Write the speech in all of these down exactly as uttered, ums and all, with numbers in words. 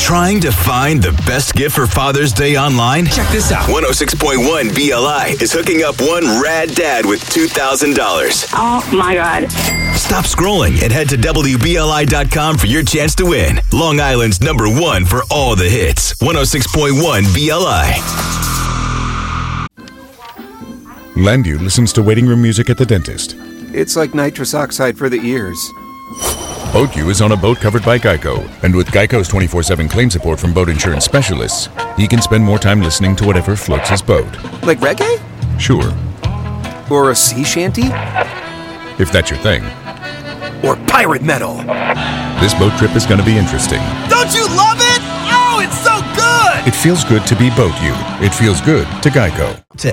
Trying to find the best gift for Father's Day online? Check this out. one oh six point one B L I is hooking up one rad dad with two thousand dollars. Oh, my God. Stop scrolling and head to W B L I dot com for your chance to win. Long Island's number one for all the hits. one oh six point one B L I. Landu listens to waiting room music at the dentist. It's like nitrous oxide for the ears. BoatU is on a boat covered by Geico, and with Geico's twenty-four seven claim support from boat insurance specialists, he can spend more time listening to whatever floats his boat. Like reggae? Sure. Or a sea shanty? If that's your thing. Or pirate metal? This boat trip is going to be interesting. Don't you love it? Oh, it's so good! It feels good to be BoatU. It feels good to Geico. To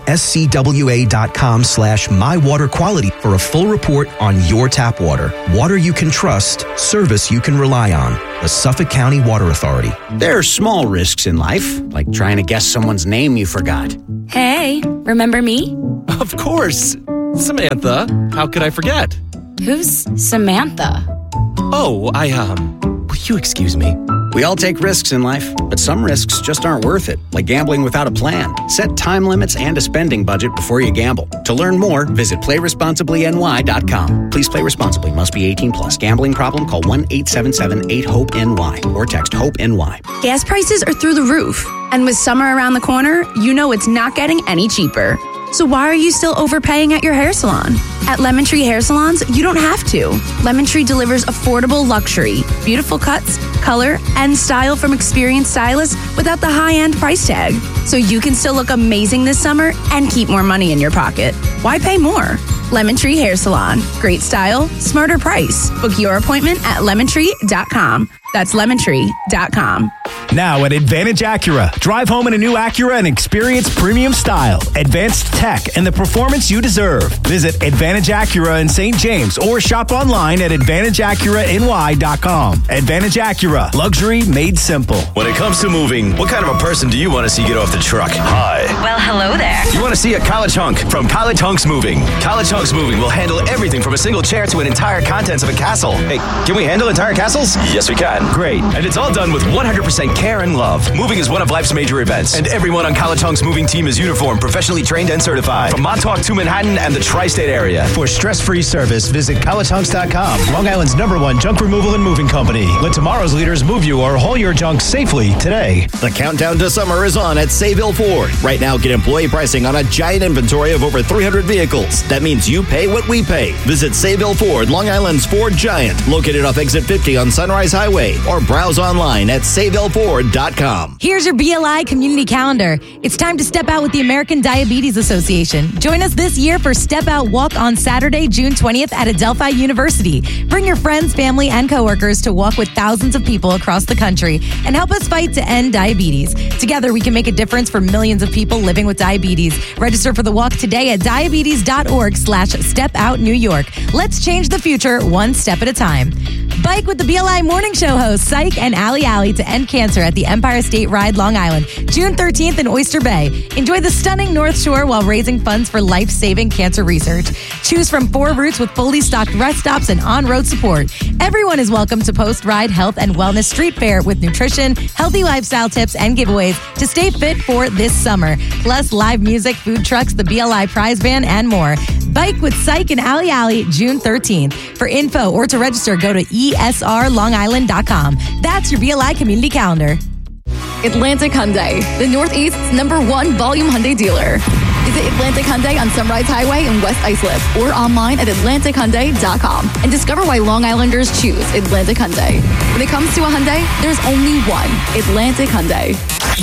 scwa.com slash mywaterquality for a full report on your tap water. Water you can trust, service you can rely on. The Suffolk County Water Authority. There are small risks in life, like trying to guess someone's name you forgot. Hey, remember me? Of course. Samantha, how could I forget? Who's Samantha? Oh, I, um, will you excuse me? We all take risks in life, but some risks just aren't worth it, like gambling without a plan. Set time limits and a spending budget before you gamble. To learn more, visit play responsibly N Y dot com. Please play responsibly. Must be eighteen plus. Gambling problem? Call one eight seven seven eight hope N Y or text HOPE-NY. Gas prices are through the roof. And with summer around the corner, you know it's not getting any cheaper. So why are you still overpaying at your hair salon? At Lemon Tree Hair Salons, you don't have to. Lemon Tree delivers affordable luxury, beautiful cuts, color, and style from experienced stylists without the high-end price tag. So you can still look amazing this summer and keep more money in your pocket. Why pay more? Lemon Tree Hair Salon. Great style, smarter price. Book your appointment at lemon tree dot com. That's lemon tree dot com. Now at Advantage Acura. Drive home in a new Acura and experience premium style, advanced tech, and the performance you deserve. Visit Advantage Acura in Saint James or shop online at advantage acura N Y dot com. Advantage Acura. Luxury made simple. When it comes to moving, what kind of a person do you want to see get off the truck? Hi. Well, hello there. You want to see a college hunk from College Hunks Moving. College Hunks Moving will handle everything from a single chair to an entire contents of a castle. Hey, can we handle entire castles? Yes, we can. Great. And it's all done with one hundred percent care and love. Moving is one of life's major events, and everyone on College Hunks Moving team is uniformed, professionally trained, and certified. From Montauk to Manhattan and the tri-state area. For stress-free service, visit college hunks dot com. Long Island's number one junk removal and moving company. Let tomorrow's leaders move you or haul your junk safely today. The countdown to summer is on at Sayville Ford. Right now, get employee pricing on a giant inventory of over three hundred vehicles. That means you pay what we pay. Visit Sayville Ford, Long Island's Ford Giant, located off Exit fifty on Sunrise Highway, or browse online at sayville ford dot com. Here's your B L I community calendar. It's time to step out with the American Diabetes Association. Join us this year for Step Out Walk on Saturday, June twentieth at Adelphi University. Bring your friends, family, and coworkers to walk with thousands of people across the country and help us fight to end diabetes. Together, we can make a difference for millions of people living with diabetes. Register for the walk today at diabetes.org slash step out New York. Let's change the future one step at a time. Bike with the B L I Morning Show hosts Psych and Ali Ali to end cancer at the Empire State Ride, Long Island, June thirteenth in Oyster Bay. Enjoy the stunning North Shore while raising funds for life-saving cancer research. Choose from four routes with fully stocked rest stops and on-road support. Everyone is welcome to post-ride health and wellness street fair with nutrition, healthy lifestyle tips, and giveaways to stay fit for this summer. Plus live music, food trucks, the B L I prize van, and more. Bike with Psych and Ali Ali, June thirteenth. For info or to register, go to E S R long island dot com. That's your B L I community calendar. Atlantic Hyundai, the Northeast's number one volume Hyundai dealer. Visit Atlantic Hyundai on Sunrise Highway in West Islip or online at atlantic hyundai dot com and discover why Long Islanders choose Atlantic Hyundai. When it comes to a Hyundai, there's only one, Atlantic Hyundai.